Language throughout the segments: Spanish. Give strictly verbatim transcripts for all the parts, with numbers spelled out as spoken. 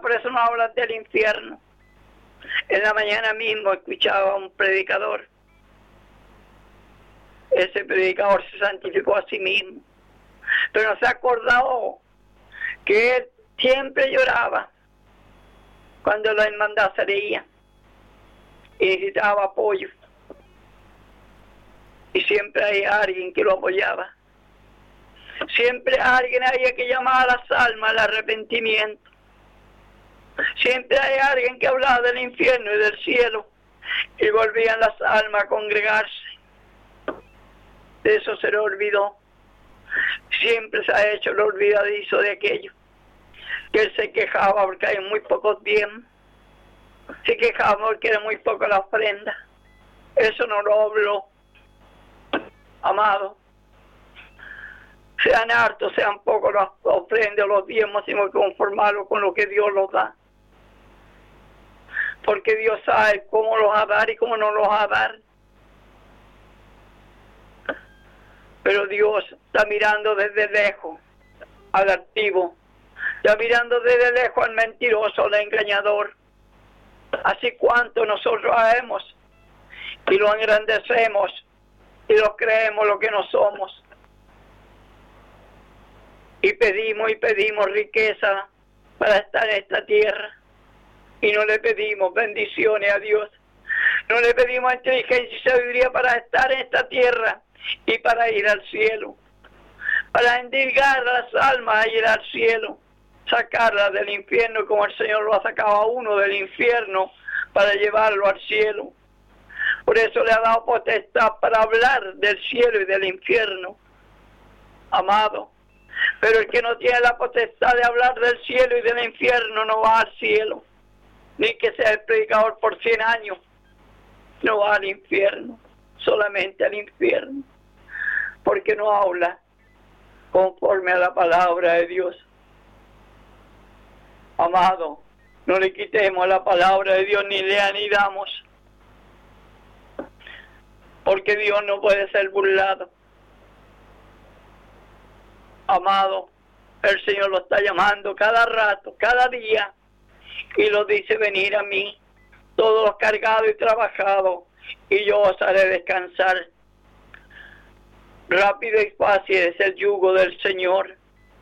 por eso no hablan del infierno. En la mañana mismo escuchaba a un predicador. Ese predicador se santificó a sí mismo, pero no se acordó que él siempre lloraba cuando la hermandad se leía y necesitaba apoyo. Y siempre hay alguien que lo apoyaba. Siempre alguien había que llamar a las almas al arrepentimiento. Siempre hay alguien que hablaba del infierno y del cielo y volvían las almas a congregarse. De eso se le olvidó. Siempre se ha hecho el olvidadizo de aquello. Que él se quejaba porque hay muy pocos bienes. Se quejaba porque era muy poca la ofrenda. Eso no lo habló. Amado, sean hartos, sean pocos las ofrendas, los diezmos, sino conformarlos con lo que Dios los da. Porque Dios sabe cómo los va a dar y cómo no los va a dar. Pero Dios está mirando desde lejos al activo, está mirando desde lejos al mentiroso, al engañador. Así cuanto nosotros hacemos y lo engrandecemos y lo creemos lo que no somos. Y pedimos y pedimos riqueza para estar en esta tierra. Y no le pedimos bendiciones a Dios. No le pedimos inteligencia y sabiduría para estar en esta tierra y para ir al cielo. Para endilgar las almas a ir al cielo. Sacarlas del infierno como el Señor lo ha sacado a uno del infierno para llevarlo al cielo. Por eso le ha dado potestad para hablar del cielo y del infierno. Amado. Pero el que no tiene la potestad de hablar del cielo y del infierno no va al cielo. Ni que sea el predicador por cien años. No va al infierno. Solamente al infierno. Porque no habla conforme a la palabra de Dios. Amado, no le quitemos la palabra de Dios ni le anidamos. Porque Dios no puede ser burlado. Amado, el Señor lo está llamando cada rato, cada día, y lo dice: venir a mí, todos los cargados y trabajados, y yo os haré descansar. Rápido y fácil es el yugo del Señor,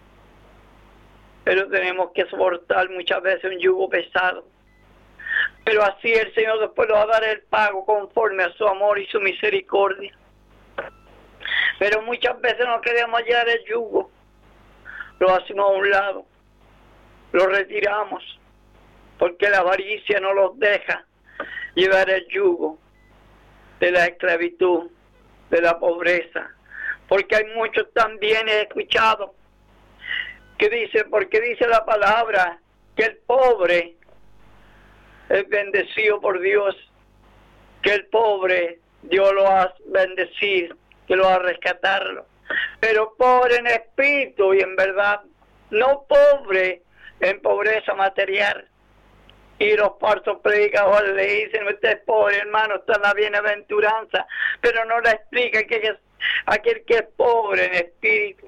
pero tenemos que soportar muchas veces un yugo pesado. Pero así el Señor después nos va a dar el pago conforme a su amor y su misericordia. Pero muchas veces no queremos hallar el yugo. Lo hacemos a un lado. Lo retiramos. Porque la avaricia no los deja llevar el yugo de la esclavitud, de la pobreza. Porque hay muchos también, he escuchado, que dicen, porque dice la palabra, que el pobre es bendecido por Dios, que el pobre Dios lo ha bendecido, que lo va a rescatarlo, pero pobre en espíritu y en verdad, no pobre en pobreza material. Y los falsos predicadores le dicen: usted es pobre, hermano, está en la bienaventuranza, pero no le explica que es aquel que es pobre en espíritu,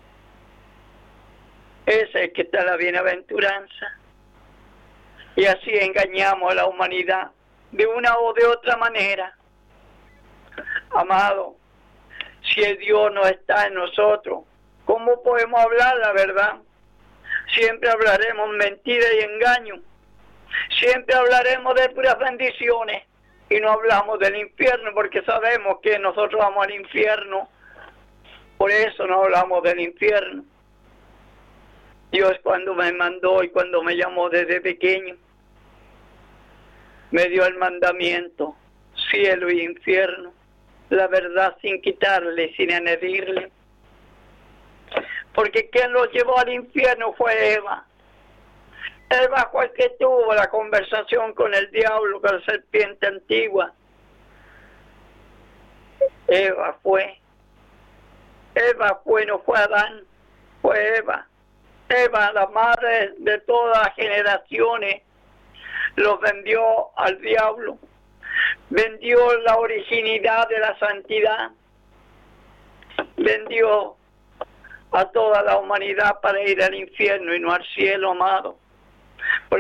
ese es el que está en la bienaventuranza. Y así engañamos a la humanidad de una o de otra manera. Amado, si el Dios no está en nosotros, ¿cómo podemos hablar la verdad? Siempre hablaremos mentira y engaño. Siempre hablaremos de puras bendiciones y no hablamos del infierno, porque sabemos que nosotros vamos al infierno. Por eso no hablamos del infierno. Dios, cuando me mandó y cuando me llamó desde pequeño, me dio el mandamiento, cielo y infierno, la verdad sin quitarle, sin añadirle. Porque quien lo llevó al infierno fue Eva. Eva fue el que tuvo la conversación con el diablo, con la serpiente antigua. Eva fue. Eva fue, no fue Adán, fue Eva. Eva, la madre de todas las generaciones, los vendió al diablo. Vendió la originalidad de la santidad. Vendió a toda la humanidad para ir al infierno y no al cielo, amado. Por